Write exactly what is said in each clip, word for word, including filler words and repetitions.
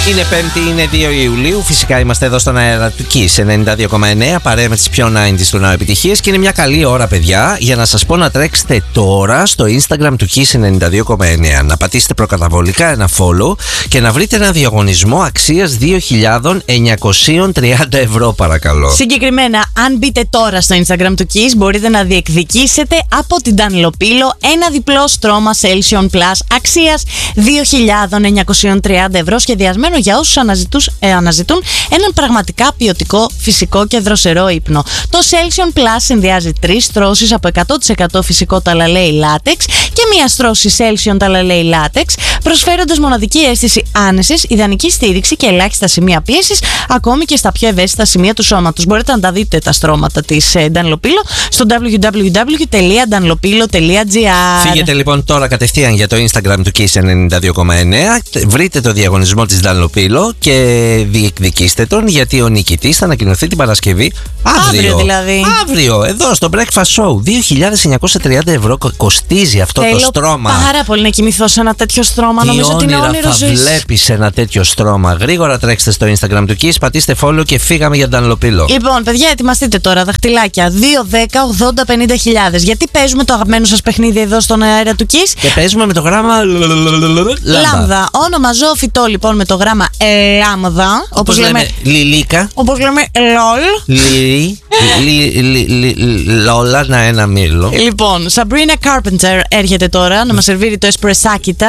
Είναι Πέμπτη, είναι δύο Ιουλίου. Φυσικά είμαστε εδώ στον αέρα του Kiss ενενήντα δύο κόμμα εννέα. Παρέα με τις πιο ενενήντα του ναού επιτυχίες. Και είναι μια καλή ώρα, παιδιά, για να σας πω να τρέξετε τώρα στο Instagram του Kiss ενενήντα δύο κόμμα εννέα. Να πατήσετε προκαταβολικά ένα follow και να βρείτε ένα διαγωνισμό αξίας δύο χιλιάδες εννιακόσια τριάντα ευρώ, παρακαλώ. Συγκεκριμένα, αν μπείτε τώρα στο Instagram του Kiss, μπορείτε να διεκδικήσετε από την Dunlopillo ένα διπλό στρώμα Celsion Plus αξίας δύο χιλιάδες εννιακόσια τριάντα ευρώ, σχεδιασμένο για όσους ε, αναζητούν έναν πραγματικά ποιοτικό, φυσικό και δροσερό ύπνο. Το Celsion Plus συνδυάζει τρεις στρώσεις από εκατό τοις εκατό φυσικό ταλαλέι λάτεξ και μία στρώση Celsion ταλαλέι λάτεξ, προσφέροντας μοναδική αίσθηση άνεσης, ιδανική στήριξη και ελάχιστα σημεία πίεσης, ακόμη και στα πιο ευαίσθητα σημεία του σώματος. Μπορείτε να τα δείτε τα στρώματα της ε, Dunlopillo στο double-u double-u double-u τελεία dunlopillo τελεία gr. Φύγετε λοιπόν τώρα κατευθείαν για το Instagram του Kiss ενενήντα δύο κόμμα εννέα. Βρείτε το διαγωνισμό της Dunlopillo και διεκδικήστε τον, γιατί ο νικητής θα ανακοινωθεί την Παρασκευή. Αύριο, αύριο δηλαδή. Αύριο, εδώ στο Breakfast Show. δύο χιλιάδες εννιακόσια τριάντα ευρώ κοστίζει αυτό. Θέλω το στρώμα. Πάρα πολύ να κοιμηθώ σε ένα τέτοιο στρώμα. Τι νομίζω ότι είναι όνειρο θα ζωής. βλέπεις ένα τέτοιο στρώμα. Γρήγορα τρέξτε στο Instagram του Kiss, πατήστε follow και φύγαμε για Dunlopillo. Λοιπόν, παιδιά, ετοιμαστείτε τώρα. Δαχτυλάκια δύο, δέκα, ογδόντα, πενήντα χιλιάδες. Γιατί παίζουμε το αγαπημένο σας παιχνίδι εδώ στον αέρα του Kiss. Και παίζουμε με το γράμμα Λάμδα. Όνομα ζωοφυτό λοιπόν με το γράμμα λάμδα. Όπως λέμε Λιλίκα. Όπως λέμε λολ. Λι, Λόλα, να ένα μήλο. Λοιπόν, Sabrina Carpenter έρχεται τώρα να μας σερβίρει το εσπρεσάκιτα.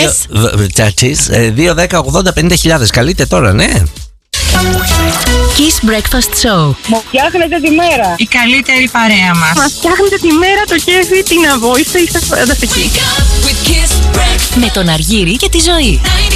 δύο, δέκα, ογδόντα, πενήντα χιλιάδες. Καλείτε τώρα, ναι. Kiss Breakfast Show. Μου φτιάχνετε τη μέρα. Η καλύτερη παρέα μας. Μας φτιάχνετε τη μέρα, το κέφι, την αβόηστε, είστε φανταστικοί. Με τον Αργύρη και τη Ζωή.